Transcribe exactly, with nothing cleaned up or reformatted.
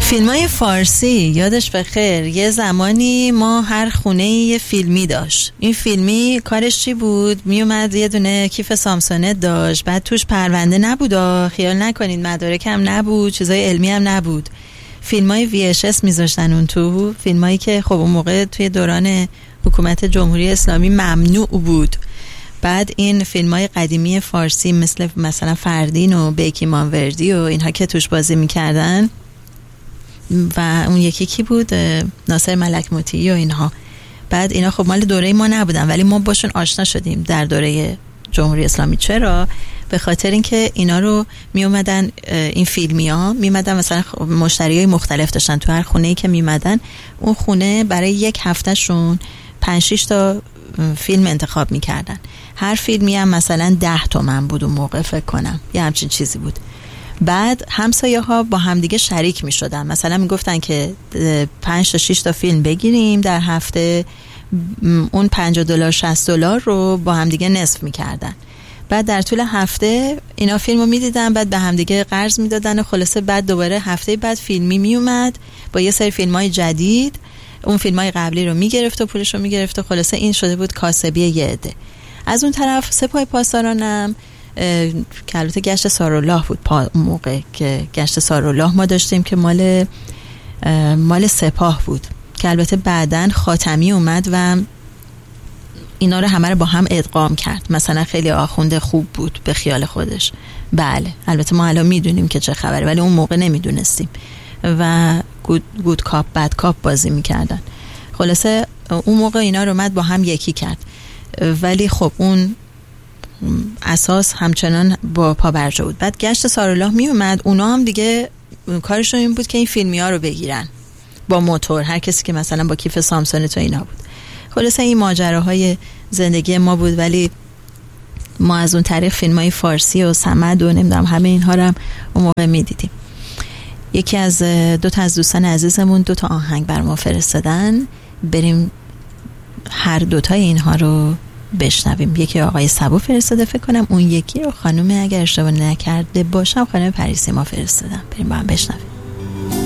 فیلمای فارسی یادش بخیر یه زمانی ما هر خونه یه فیلمی داشت. این فیلمی کارش چی بود؟ میومد یه دونه کیف سامسونت داشت، بعد توش پرونده نبود، خیال نکنید مدارک هم نبود، چیزای علمی هم نبود. فیلمای وی اچ اس میذاشتن اون تو، فیلمایی که خب اون موقع توی دوران حکومت جمهوری اسلامی ممنوع بود. بعد این فیلمای قدیمی فارسی مثل مثلا فردین و بیکی مانوردی و اینها که توش بازی میکردن و اون یکی کی بود، ناصر ملک موطیی و اینها، بعد اینا خب مال دوره ما نبودن ولی ما باشون آشنا شدیم در دوره جمهوری اسلامی. چرا؟ به خاطر اینکه اینا رو می اومدن، این فیلمی ها می اومدن مثلا مشتریای مختلف داشتن تو هر خونه‌ای که می اومدن، اون خونه برای یک هفته شون پنج شش تا فیلم انتخاب می کردن. هر فیلمی هم مثلا ده تومن بود اون موقع فکر کنم، یه همچین چیزی بود. بعد همسایه ها با همدیگه شریک می شدن، مثلا می گفتن که پنج تا شش تا فیلم بگیریم در هفته، اون پنجاه دلار شصت دلار رو با همدیگه نصف می کردن. بعد در طول هفته اینا فیلمو می دیدن، بعد به همدیگه قرض می دادن و خلاصه بعد دوباره هفته بعد فیلمی می اومد با یه سری فیلمای جدید، اون فیلمای قبلی رو می گرفت و پولش رو می گرفت و خلاصه این شده بود کاسبی یه عده. از اون طرف سپاه پاسدارانم که البته گشت سارالله بود اون موقع، که گشت سارالله ما داشتیم که مال مال سپاه بود که البته بعدن خاتمی اومد و اینا رو همه رو با هم ادغام کرد. مثلا خیلی آخونده خوب بود به خیال خودش، بله البته ما الان میدونیم که چه خبره ولی اون موقع نمیدونستیم و گود, گود کاپ بد کاپ بازی میکردن. خلاصه اون موقع اینا رو اومد با هم یکی کرد، ولی خب اون اساس همچنان با پا برجا بود. بعد گشت سارالله می اومد، اونا هم دیگه کارشون این بود که این فیلمی ها رو بگیرن با موتور، هر کسی که مثلا با کیف سامسونت و اینا بود. خلاصه این ماجراهای زندگی ما بود، ولی ما از اون طریق فیلمای فارسی و صمد و نمیدونم همه اینها رو هم اون موقع میدیدیم. یکی از دو تا از دوستان عزیزمون دو تا آهنگ بر ما فرستادن، بریم هر دو تا اینها رو بشنویم. یکی آقای سبو فرستاده فکر کنم، اون یکی رو خانم اگر اشتباه نکرده باشم خانم پریسی ما فرستادن. بریم با هم بشنویم.